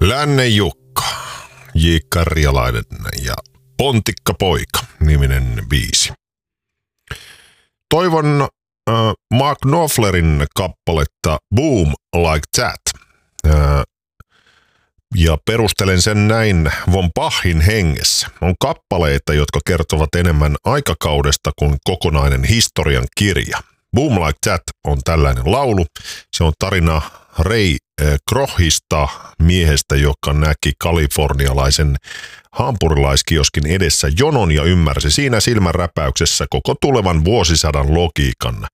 Lännen Jukka, J. Karjalainen ja Pontikka Poika niminen biisi. Toivon Mark Knopflerin kappaletta Boom Like That. Ja perustelen sen näin von Bachin hengessä. On kappaleita, jotka kertovat enemmän aikakaudesta kuin kokonainen historian kirja. Boom Like That on tällainen laulu. Se on tarina Ray Krochista, miehestä, joka näki kalifornialaisen hampurilaiskioskin edessä jonon ja ymmärsi siinä silmänräpäyksessä koko tulevan vuosisadan logiikan.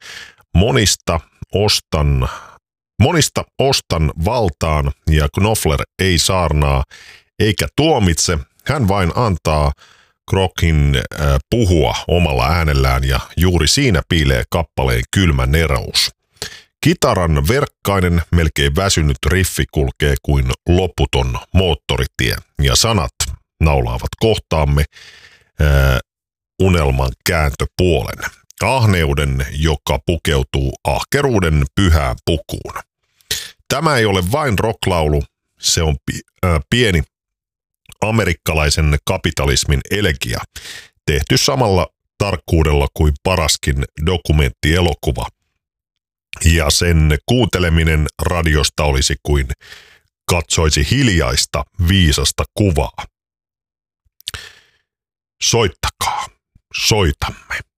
Monista ostan valtaan ja Knopfler ei saarnaa eikä tuomitse. Hän vain antaa Krochin puhua omalla äänellään ja juuri siinä piilee kappaleen kylmä nerous. Kitaran verkkainen, melkein väsynyt riffi kulkee kuin loputon moottoritie ja sanat naulaavat kohtaamme unelman kääntöpuolen. Ahneuden, joka pukeutuu ahkeruuden pyhään pukuun. Tämä ei ole vain rocklaulu, se on pieni amerikkalaisen kapitalismin elegia, tehty samalla tarkkuudella kuin paraskin dokumenttielokuva. Ja sen kuunteleminen radiosta olisi kuin katsoisi hiljaista, viisasta kuvaa. Soittakaa, soitamme.